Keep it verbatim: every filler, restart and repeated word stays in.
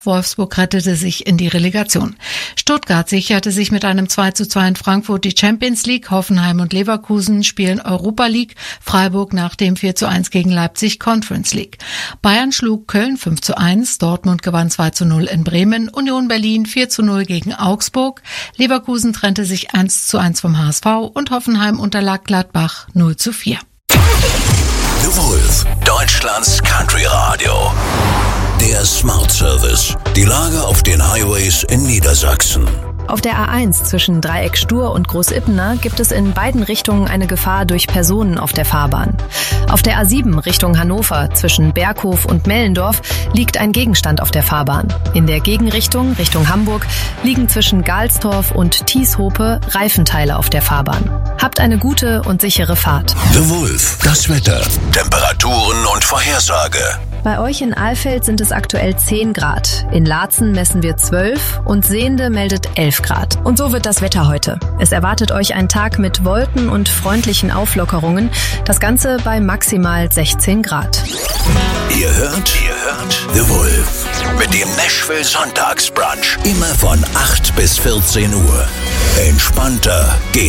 Wolfsburg rettete sich in die Relegation. Stuttgart sicherte sich mit einem zwei zu zwei in Frankfurt die Champions League. Hoffenheim und Leverkusen spielen Europa League. Freiburg nach dem vier zu eins gegen Leipzig Conference League. Bayern schlug Köln fünf zu eins. Dortmund gewann zwei zu null in Bremen. Union Berlin vier zu null gegen Augsburg. Leverkusen trennte sich eins zu eins vom H S V und Hoffenheim unterlag Gladbach null zu vier. The Wolf, Deutschlands Country Radio. Der Smart Service. Die Lage auf den Highways in Niedersachsen. Auf der A eins zwischen Dreieck Stur und Großippener gibt es in beiden Richtungen eine Gefahr durch Personen auf der Fahrbahn. Auf der A sieben Richtung Hannover zwischen Berghof und Mellendorf liegt ein Gegenstand auf der Fahrbahn. In der Gegenrichtung, Richtung Hamburg, liegen zwischen Galstorf und Tieshope Reifenteile auf der Fahrbahn. Habt eine gute und sichere Fahrt. The Wolf, das Wetter, Temperaturen und Vorhersage. Bei euch in Alfeld sind es aktuell zehn Grad. In Laatzen messen wir zwölf und Sehnde meldet elf Grad. Und so wird das Wetter heute. Es erwartet euch ein Tag mit Wolken und freundlichen Auflockerungen. Das Ganze bei maximal sechzehn Grad. Ihr hört, ihr hört The Wolf mit dem Nashville Sonntagsbrunch. Immer von acht bis vierzehn Uhr. Entspannter geht's.